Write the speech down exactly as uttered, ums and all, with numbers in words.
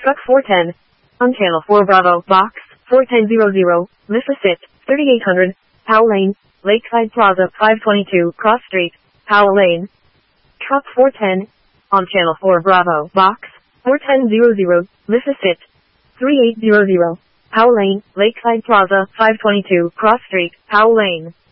Truck four ten. On Channel four Bravo, Box, four ten hundred, Mississippi, thirty-eight hundred, Powell Lane, Lakeside Plaza, five twenty-two, Cross Street, Powell Lane. Truck four ten. On Channel four Bravo, Box, four ten hundred, Mississippi, thirty-eight hundred, Powell Lane, Lakeside Plaza, five twenty-two, Cross Street, Powell Lane.